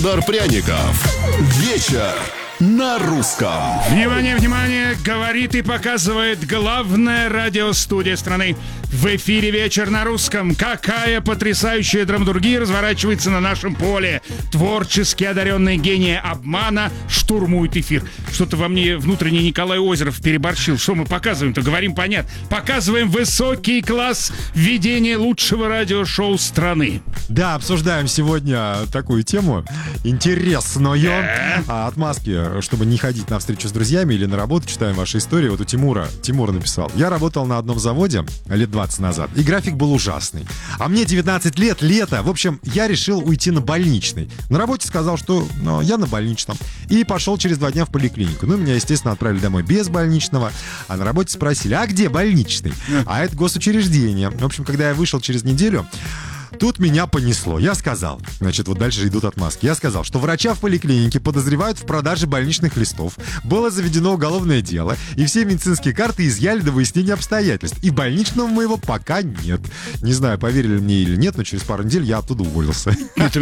Дар пряников. Вечер на русском. Внимание, внимание! Говорит и показывает главная радиостудия страны. В эфире «Вечер на русском». Какая потрясающая драматургия разворачивается на нашем поле. Творчески одаренные гении обмана штурмуют эфир. Что-то во мне внутренний Николай Озеров переборщил. Что мы показываем-то? Говорим понятно. Показываем высокий класс ведения лучшего радиошоу страны. Да, обсуждаем сегодня такую тему интересную. Отмазки, чтобы не ходить на встречу с друзьями или на работу, читаем ваши истории. Вот у Тимур написал. Я работал на одном заводе лет 20 назад, и график был ужасный. А мне 19 лет, лето. В общем, я решил уйти на больничный. На работе сказал, что я на больничном. И пошел через 2 дня в поликлинику. Ну, меня, естественно, отправили домой без больничного. А на работе спросили, а где больничный? А это госучреждение. В общем, когда я вышел через неделю, тут меня понесло. Я сказал, значит, вот дальше идут отмазки. Я сказал, что врача в поликлинике подозревают в продаже больничных листов. Было заведено уголовное дело, и все медицинские карты изъяли до выяснения обстоятельств. И больничного моего пока нет. Не знаю, поверили мне или нет, но через пару недель я оттуда уволился.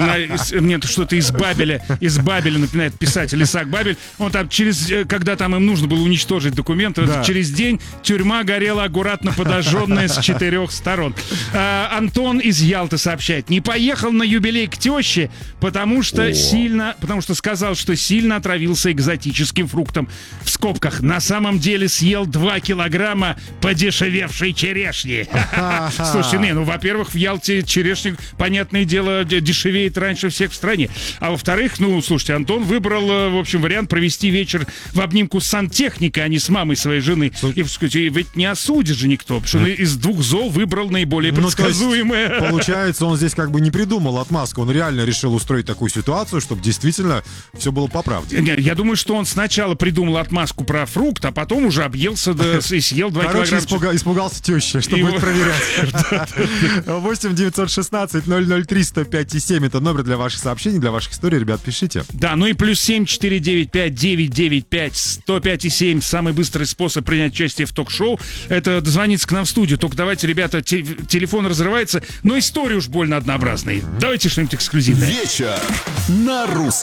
Мне что-то из Бабеля напоминает писатель Исаак Бабель. Он там когда там им нужно было уничтожить документы, да. Через день тюрьма горела аккуратно подожженная с 4 сторон. Антон из Ялты сообщает: не поехал на юбилей к теще, потому что сказал, что сильно отравился экзотическим фруктом. В скобках: на самом деле съел 2 килограмма подешевевшей черешни. Слушайте, во-первых, в Ялте черешня, понятное дело, дешевеет раньше всех в стране. А во-вторых, слушайте, Антон выбрал, в общем, вариант провести вечер в обнимку с сантехникой, а не с мамой своей жены. И ведь не осудит же никто, потому что он из 2 зол выбрал наиболее предсказуемое. Получается, он здесь как бы не придумал отмазку, он реально решил устроить такую ситуацию, чтобы действительно все было по правде. Я думаю, что он сначала придумал отмазку про фрукт, а потом уже объелся и съел 2 килограмма. Короче, испугался тещи, что будет проверять. 8 916 003 105 7 это номер для ваших сообщений, для ваших историй, ребят, пишите. Да, и плюс 7 495 995 105 7 самый быстрый способ принять участие в ток-шоу — это дозвониться к нам в студию. Только давайте, ребята, телефон разрывается, но история уж больно однообразная. Давайте что-нибудь эксклюзивное. Вечер на русском.